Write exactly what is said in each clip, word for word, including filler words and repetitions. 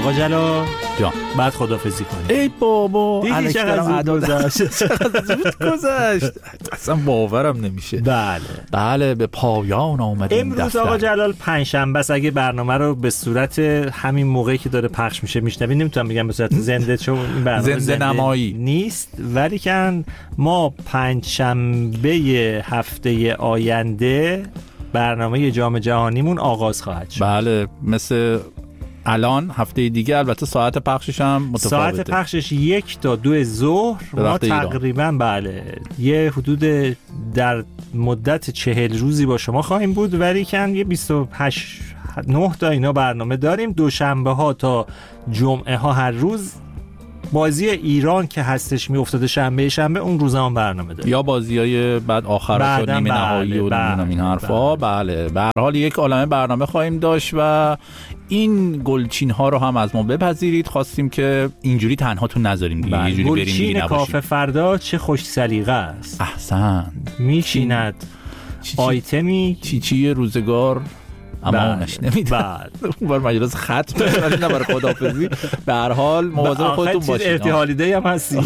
آقا جلال جان بعد خدافظی کنیم. ای بابا دیدی چقدر زود گذشت. چقدر زود گذشت اصلا باورم نمیشه. بله بله به پایان آمدیم. امروز آقا جلال پنجشنبه است. اگه برنامه رو به صورت همین موقعی که داره پخش میشه میشنوید، نمیتونم بگم به صورت زنده چون این برنامه زنده, زنده نمایی نیست، ولی کن ما پنجشنبه هفته آینده برنامه جام جهانیمون آغاز خواهد شد. بله مثل الان هفته دیگه، البته ساعت پخشش هم متفاوته. ساعت پخشش یک تا دو ظهر ما تقریبا بله یه حدود در مدت چهل روزی با شما خواهیم بود، ولی کن یه بیست و هشت نه تا اینا برنامه داریم. دوشنبه ها تا جمعه ها هر روز بازی ایران که هستش میافتاده شنبه شنبه اون روزا هم برنامه داره، یا بازیای بعد آخرات و نیمه نهایی و بله این حرفا. بله به هر حال یک عالمه برنامه خواهیم داشت و این گلچین ها رو هم از ما بپذیرید. خواستیم که اینجوری تنهاتون نذاریم دیگه، یه جوری بریم دیگه نباشیم. کافه فردا چه خوش سلیقه است. احسن میشیند آیتمی چی چی روزگار اما اونش نمیده. بعد اون بار مجلس ختم ولی نه برای خداحافظی. به هر حال مواظب خودتون باشید. ارتحالی دی هم هستی.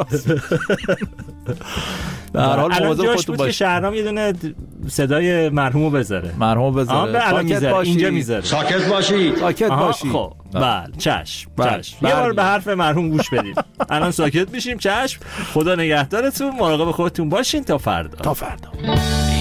به هر حال مواظب خودتون باشید. شهرام یه دونه صدای مرحومو بذاره. مرحوم بذاره. ساکت باشی. اینجا میذاره. ساکت باشی. ساکت باشی. خب بله چشم. چشم. یه بار به حرف مرحوم گوش بدید. الان ساکت میشیم. چشم. خدا نگهدارتون. مراقب خودتون باشین تا فردا. تا فردا.